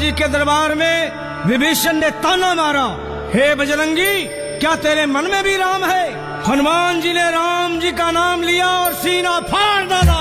जी के दरबार में विभीषण ने ताना मारा, हे बजरंगी, क्या तेरे मन में भी राम है? हनुमान जी ने राम जी का नाम लिया और सीना फाड़ डाला।